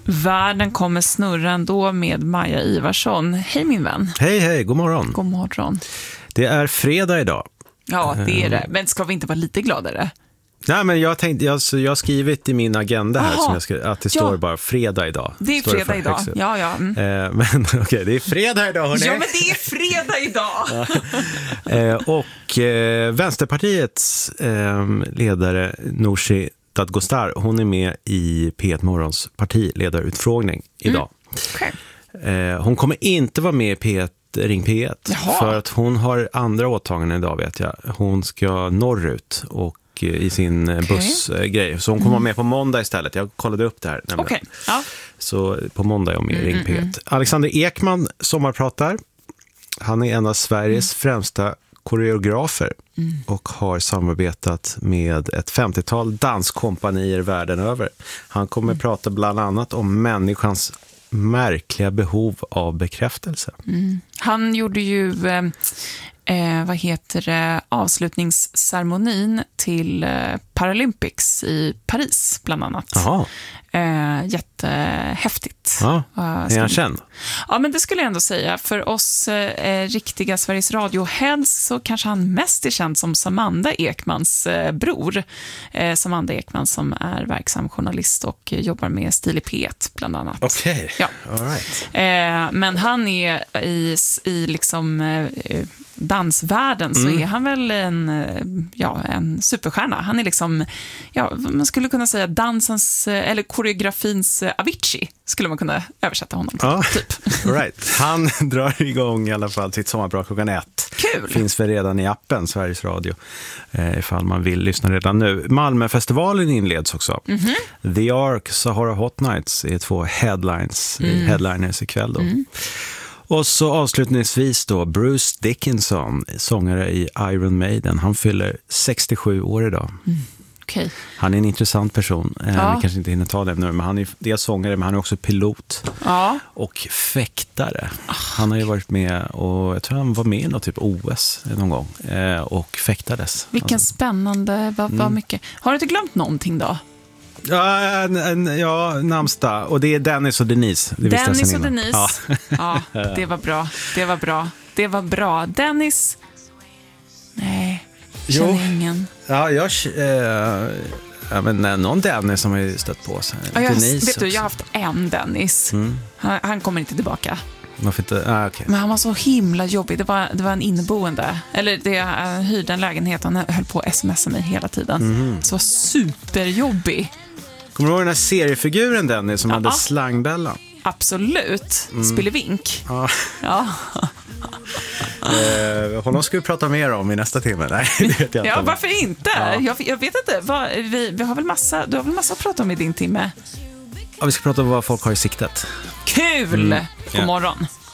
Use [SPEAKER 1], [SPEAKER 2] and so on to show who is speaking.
[SPEAKER 1] Världen kommer snurra ändå med Maja Ivarsson. Hej min vän.
[SPEAKER 2] Hej, god morgon.
[SPEAKER 1] God morgon.
[SPEAKER 2] Det är fredag idag.
[SPEAKER 1] Ja, det är det. Men ska vi inte vara lite gladare?
[SPEAKER 2] Nej, men jag har skrivit i min agenda här som att det står bara fredag idag.
[SPEAKER 1] Det är fredag idag, ja.
[SPEAKER 2] Men okej, det är fredag idag, hörni.
[SPEAKER 1] Ja, men det är fredag idag.
[SPEAKER 2] Och Vänsterpartiets ledare Nooshi Dadgostar, hon är med i P1 Morgons partiledarutfrågning idag.
[SPEAKER 1] Okay.
[SPEAKER 2] Hon kommer inte vara med i Ring P1 för att hon har andra åtaganden idag, vet jag. Hon ska norrut och i sin bussgrej. Så hon kommer vara med på måndag istället. Jag kollade upp det här.
[SPEAKER 1] Okay. Ja.
[SPEAKER 2] Så på måndag är hon med i Ring P1. Alexander Ekman sommarpratar. Han är en av Sveriges främsta koreografer och har samarbetat med ett 50-tal danskompanier världen över. Han kommer prata bland annat om människans märkliga behov av bekräftelse.
[SPEAKER 1] Han gjorde ju avslutningsceremonin till Paralympics i Paris bland annat. Jättehäftigt.
[SPEAKER 2] Ja, är han känd?
[SPEAKER 1] Ja, men det skulle jag ändå säga. För oss riktiga Sveriges Radio-heads så kanske han mest är känd som Samanda Ekmans bror. Samanda Ekman som är verksam journalist och jobbar med Stil i P1 bland annat.
[SPEAKER 2] Okej,
[SPEAKER 1] ja.
[SPEAKER 2] All right.
[SPEAKER 1] Men han är i liksom dansvärlden så är han väl en superstjärna. Han är liksom, man skulle kunna säga dansens eller koreografins Avicii skulle man kunna översätta honom till, typ.
[SPEAKER 2] Right. Han drar igång i alla fall sitt sommarprat klockan 1.
[SPEAKER 1] Kul!
[SPEAKER 2] Finns väl redan i appen Sveriges Radio ifall man vill lyssna redan nu. Malmöfestivalen inleds också. The Ark, Sahara Hot Nights är 2 headliners ikväll då. Och så avslutningsvis då Bruce Dickinson, sångare i Iron Maiden. Han fyller 67 år idag.
[SPEAKER 1] Okay.
[SPEAKER 2] Han är en intressant person. Vi kanske inte hinner ta det nu, men han är dels sångare, men han är också pilot och fäktare. Han har ju varit med och jag tror han var med i något typ OS någon gång och fäktades.
[SPEAKER 1] Vilken spännande, vad mycket. Har du inte glömt någonting då?
[SPEAKER 2] Ja, namnsdag. Och det är Dennis och Denise.
[SPEAKER 1] Dennis och Denise. Ja, det var bra. Dennis. Nej, känner ingen.
[SPEAKER 2] Ja, men någon Dennis som har ju stött på sig.
[SPEAKER 1] Denise jag har haft en Dennis. Han kommer inte tillbaka.
[SPEAKER 2] Varför inte? Okay.
[SPEAKER 1] Men han var så himla jobbig. Det var en inneboende. Eller jag hyrde en lägenhet. Han höll på att smsa mig hela tiden. Så superjobbig.
[SPEAKER 2] Kommer du ihåg den här seriefiguren Dennis som hade slangbällan?
[SPEAKER 1] Absolut. Spillevink. Ja.
[SPEAKER 2] Honom ska vi prata mer om i nästa timme. Nej, det vet jag inte.
[SPEAKER 1] Varför inte? Jag vet inte. Vi har väl du har väl massa att prata om i din timme?
[SPEAKER 2] Ja, vi ska prata om vad folk har i siktet.
[SPEAKER 1] Kul! God morgon.